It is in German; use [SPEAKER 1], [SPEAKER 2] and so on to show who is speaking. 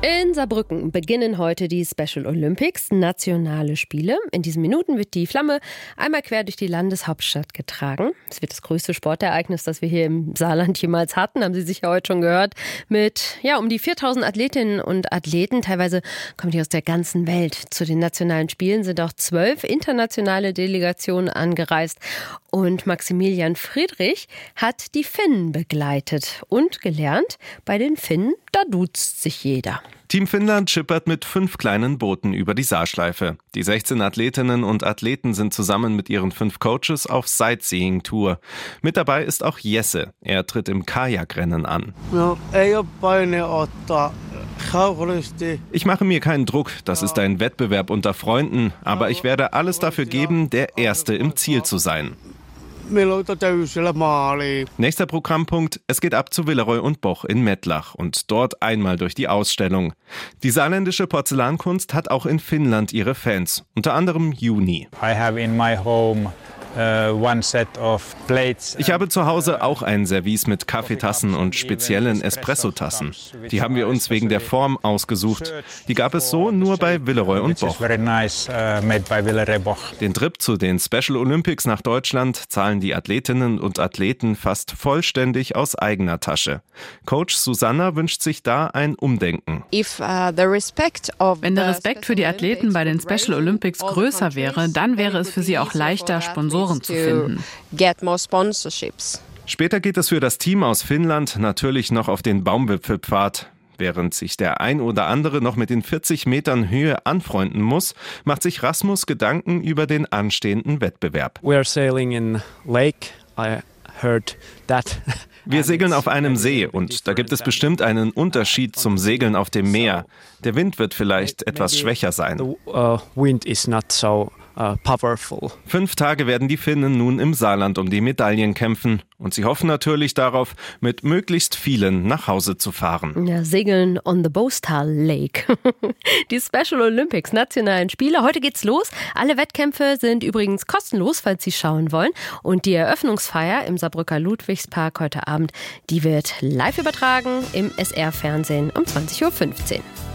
[SPEAKER 1] In Saarbrücken beginnen heute die Special Olympics, nationale Spiele. In diesen Minuten wird die Flamme einmal quer durch die Landeshauptstadt getragen. Es wird das größte Sportereignis, das wir hier im Saarland jemals hatten, haben Sie sicher heute schon gehört, mit um die 4000 Athletinnen und Athleten. Teilweise kommen die aus der ganzen Welt. Zu den nationalen Spielen sind auch 12 internationale Delegationen angereist. Und Maximilian Friedrich hat die Finnen begleitet und gelernt, bei den Finnen, da duzt sich jeder.
[SPEAKER 2] Team Finnland schippert mit 5 kleinen Booten über die Saarschleife. Die 16 Athletinnen und Athleten sind zusammen mit ihren 5 Coaches auf Sightseeing-Tour. Mit dabei ist auch Jesse. Er tritt im Kajakrennen an. Ich mache mir keinen Druck, das ist ein Wettbewerb unter Freunden, aber ich werde alles dafür geben, der Erste im Ziel zu sein. Nächster Programmpunkt, es geht ab zu Villeroy und Boch in Mettlach und dort einmal durch die Ausstellung. Die saarländische Porzellankunst hat auch in Finnland ihre Fans, unter anderem Juni. Ich habe zu Hause auch ein Service mit Kaffeetassen und speziellen Espressotassen. Die haben wir uns wegen der Form ausgesucht. Die gab es so nur bei Villeroy und Boch. Den Trip zu den Special Olympics nach Deutschland zahlen die Athletinnen und Athleten fast vollständig aus eigener Tasche. Coach Susanna wünscht sich da ein Umdenken.
[SPEAKER 3] Wenn der Respekt für die Athleten bei den Special Olympics größer wäre, dann wäre es für sie auch leichter, Sponsoren zu finden.
[SPEAKER 2] Später geht es für das Team aus Finnland natürlich noch auf den Baumwipfelpfad. Während sich der ein oder andere noch mit den 40 Metern Höhe anfreunden muss, macht sich Rasmus Gedanken über den anstehenden Wettbewerb.
[SPEAKER 4] Wir
[SPEAKER 2] segeln auf einem See und da gibt es bestimmt einen Unterschied zum Segeln auf dem Meer. Der Wind wird vielleicht etwas schwächer sein. 5 Tage werden die Finnen nun im Saarland um die Medaillen kämpfen. Und sie hoffen natürlich darauf, mit möglichst vielen nach Hause zu fahren.
[SPEAKER 1] Ja, segeln on the Boastal Lake. Die Special Olympics, nationalen Spiele. Heute geht's los. Alle Wettkämpfe sind übrigens kostenlos, falls Sie schauen wollen. Und die Eröffnungsfeier im Saarbrücker Ludwigspark heute Abend, die wird live übertragen im SR-Fernsehen um 20:15 Uhr.